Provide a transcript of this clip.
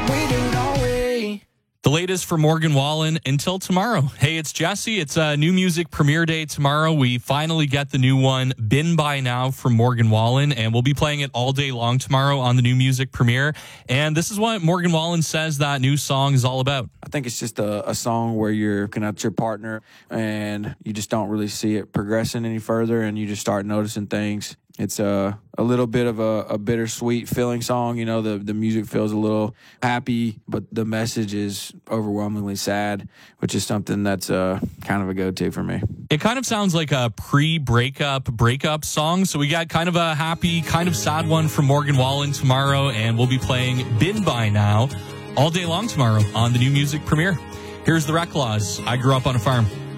The latest for Morgan Wallen until tomorrow. Hey, it's Jesse. It's a new music premiere day tomorrow. We finally get the new one, Been By Now, from Morgan Wallen, and we'll be playing it all day long tomorrow on the new music premiere. And this is what Morgan Wallen says that new song is all about. I think it's just a song where you're looking at your partner and you just don't really see it progressing any further, and you just start noticing things. It's a little bit of a bittersweet feeling song. You know, the music feels a little happy, but the message is overwhelmingly sad, which is something that's kind of a go-to for me. It kind of sounds like a breakup song. So we got kind of a happy, kind of sad one from Morgan Wallen tomorrow, and we'll be playing Been By Now all day long tomorrow on the new music premiere. Here's the Reclaws. I Grew Up on a Farm.